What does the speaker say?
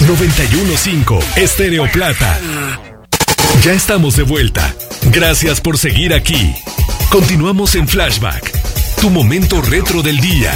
91.5 Estéreo Plata. Ya estamos de vuelta. Gracias por seguir aquí. Continuamos en Flashback, tu momento retro del día.